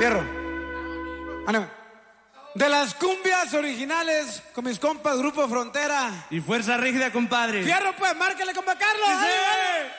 Fierro. Ánimo. De las cumbias originales con mis compas Grupo Frontera. Y Fuerza Rígida, compadre. Fierro, pues, márquele, compa Carlos. ¡Sí!